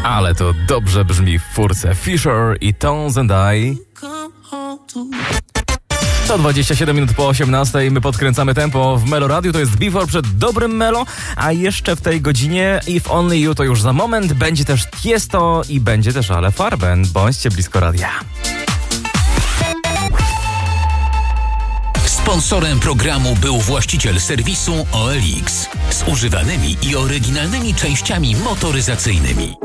Ale to dobrze brzmi w furce. Fisher i Tones and I. To 27 minut po 18. My podkręcamy tempo w Melo Radio. To jest Before przed dobrym Melo. A jeszcze w tej godzinie If Only You to już za moment. Będzie też Tiesto i będzie też Ale Farben. Bądźcie blisko radia. Sponsorem programu był właściciel serwisu OLX z używanymi i oryginalnymi częściami motoryzacyjnymi.